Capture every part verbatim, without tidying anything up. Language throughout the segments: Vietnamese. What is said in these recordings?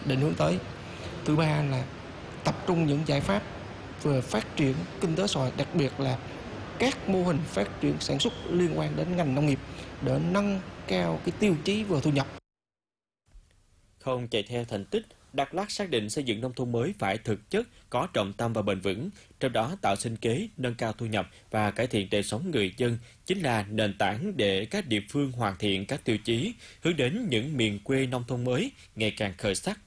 định hướng tới. Thứ ba là tập trung những giải pháp về phát triển kinh tế xã hội, đặc biệt là các mô hình phát triển sản xuất liên quan đến ngành nông nghiệp để nâng cao cái tiêu chí về thu nhập. Không chạy theo thành tích, Đắk Lắk xác định xây dựng nông thôn mới phải thực chất, có trọng tâm và bền vững, trong đó tạo sinh kế, nâng cao thu nhập và cải thiện đời sống người dân chính là nền tảng để các địa phương hoàn thiện các tiêu chí, hướng đến những miền quê nông thôn mới ngày càng khởi sắc.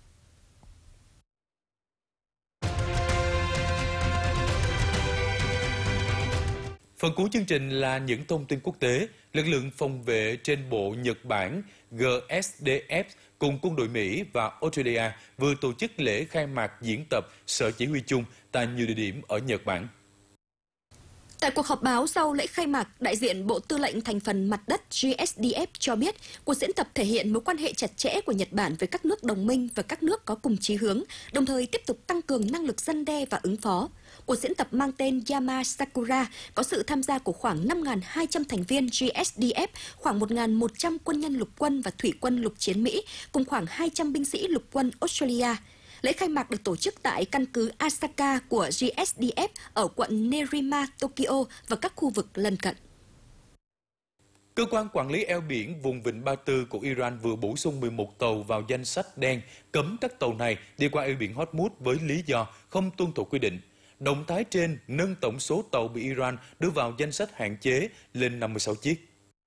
Phần cuối chương trình là những thông tin quốc tế. Lực lượng phòng vệ trên bộ Nhật Bản G S D F cùng quân đội Mỹ và Australia vừa tổ chức lễ khai mạc diễn tập sở chỉ huy chung tại nhiều địa điểm ở Nhật Bản. Tại cuộc họp báo sau lễ khai mạc, đại diện Bộ Tư lệnh Thành phần Mặt đất G S D F cho biết cuộc diễn tập thể hiện mối quan hệ chặt chẽ của Nhật Bản với các nước đồng minh và các nước có cùng chí hướng, đồng thời tiếp tục tăng cường năng lực răn đe và ứng phó. Cuộc diễn tập mang tên Yamasakura có sự tham gia của khoảng năm nghìn hai trăm thành viên G S D F, khoảng một nghìn một trăm quân nhân lục quân và thủy quân lục chiến Mỹ, cùng khoảng hai trăm binh sĩ lục quân Australia. Lễ khai mạc được tổ chức tại căn cứ Asaka của G S D F ở quận Nerima, Tokyo và các khu vực lân cận. Cơ quan quản lý eo biển vùng Vịnh Ba Tư của Iran vừa bổ sung mười một tàu vào danh sách đen, cấm các tàu này đi qua eo biển Hormuz với lý do không tuân thủ quy định. Động thái trên nâng tổng số tàu bị Iran đưa vào danh sách hạn chế lên năm mươi sáu chiếc.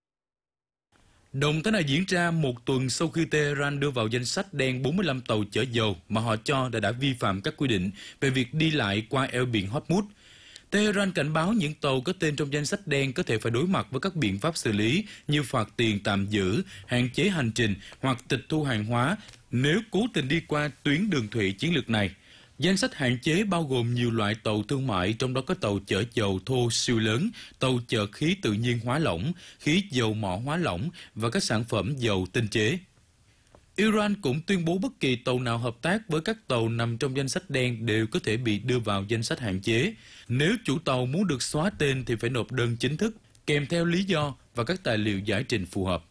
Động thái này diễn ra một tuần sau khi Tehran đưa vào danh sách đen bốn mươi lăm tàu chở dầu mà họ cho là đã vi phạm các quy định về việc đi lại qua eo biển Hormuz. Tehran cảnh báo những tàu có tên trong danh sách đen có thể phải đối mặt với các biện pháp xử lý như phạt tiền tạm giữ, hạn chế hành trình hoặc tịch thu hàng hóa nếu cố tình đi qua tuyến đường thủy chiến lược này. Danh sách hạn chế bao gồm nhiều loại tàu thương mại, trong đó có tàu chở dầu thô siêu lớn, tàu chở khí tự nhiên hóa lỏng, khí dầu mỏ hóa lỏng và các sản phẩm dầu tinh chế. Iran cũng tuyên bố bất kỳ tàu nào hợp tác với các tàu nằm trong danh sách đen đều có thể bị đưa vào danh sách hạn chế. Nếu chủ tàu muốn được xóa tên thì phải nộp đơn chính thức, kèm theo lý do và các tài liệu giải trình phù hợp.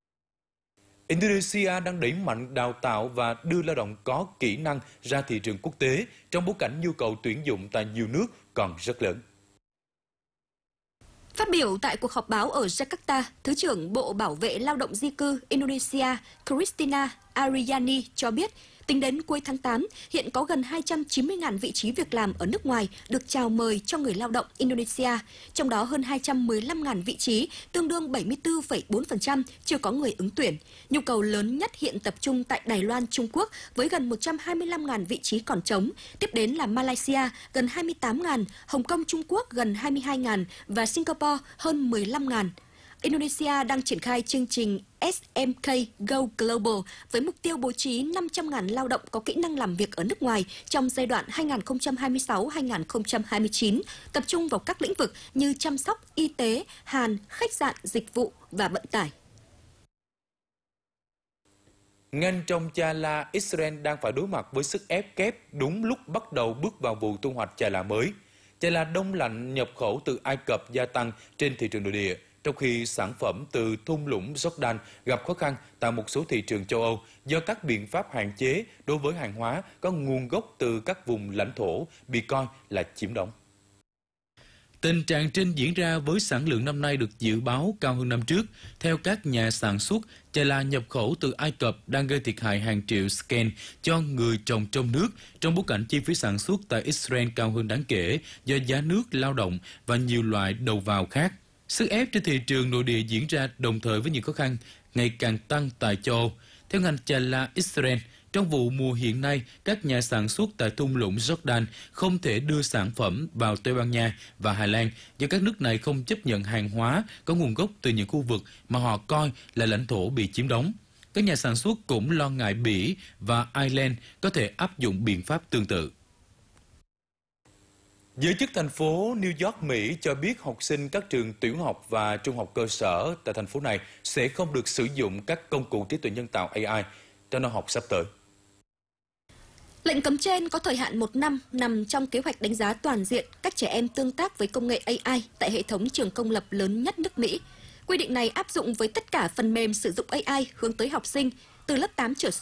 Indonesia đang đẩy mạnh đào tạo và đưa lao động có kỹ năng ra thị trường quốc tế trong bối cảnh nhu cầu tuyển dụng tại nhiều nước còn rất lớn. Phát biểu tại cuộc họp báo ở Jakarta, Thứ trưởng Bộ Bảo vệ Lao động Di cư Indonesia Christina Ariani cho biết, tính đến cuối tháng tám, hiện có gần hai trăm chín mươi nghìn vị trí việc làm ở nước ngoài được chào mời cho người lao động Indonesia, trong đó hơn hai trăm mười lăm nghìn vị trí, tương đương bảy mươi tư phẩy bốn phần trăm, chưa có người ứng tuyển. Nhu cầu lớn nhất hiện tập trung tại Đài Loan, Trung Quốc với gần một trăm hai mươi lăm nghìn vị trí còn trống, tiếp đến là Malaysia gần hai mươi tám nghìn, Hồng Kông, Trung Quốc gần hai mươi hai nghìn và Singapore hơn mười lăm nghìn. Indonesia đang triển khai chương trình S M K Go Global với mục tiêu bố trí năm trăm nghìn lao động có kỹ năng làm việc ở nước ngoài trong giai đoạn hai nghìn không trăm hai mươi sáu đến hai nghìn không trăm hai mươi chín, tập trung vào các lĩnh vực như chăm sóc, y tế, hàn, khách sạn, dịch vụ và vận tải. Ngành trồng chà là Israel đang phải đối mặt với sức ép kép đúng lúc bắt đầu bước vào vụ thu hoạch chà là mới. Chà là đông lạnh nhập khẩu từ Ai Cập gia tăng trên thị trường nội địa, trong khi sản phẩm từ thung lũng Jordan gặp khó khăn tại một số thị trường châu Âu do các biện pháp hạn chế đối với hàng hóa có nguồn gốc từ các vùng lãnh thổ bị coi là chiếm đóng. Tình trạng trên diễn ra với sản lượng năm nay được dự báo cao hơn năm trước. Theo các nhà sản xuất, chà là nhập khẩu từ Ai Cập đang gây thiệt hại hàng triệu shekel cho người trồng trong nước, trong bối cảnh chi phí sản xuất tại Israel cao hơn đáng kể do giá nước, lao động và nhiều loại đầu vào khác. Sức ép trên thị trường nội địa diễn ra đồng thời với những khó khăn ngày càng tăng tại châu Âu. Theo ngành chà là Israel, trong vụ mùa hiện nay, các nhà sản xuất tại thung lũng Jordan không thể đưa sản phẩm vào Tây Ban Nha và Hà Lan do các nước này không chấp nhận hàng hóa có nguồn gốc từ những khu vực mà họ coi là lãnh thổ bị chiếm đóng. Các nhà sản xuất cũng lo ngại Bỉ và Ireland có thể áp dụng biện pháp tương tự. Giới chức thành phố New York, Mỹ cho biết học sinh các trường tiểu học và trung học cơ sở tại thành phố này sẽ không được sử dụng các công cụ trí tuệ nhân tạo A I cho năm học sắp tới. Lệnh cấm trên có thời hạn một năm nằm trong kế hoạch đánh giá toàn diện các trẻ em tương tác với công nghệ A I tại hệ thống trường công lập lớn nhất nước Mỹ. Quy định này áp dụng với tất cả phần mềm sử dụng A I hướng tới học sinh từ lớp tám trở xuống.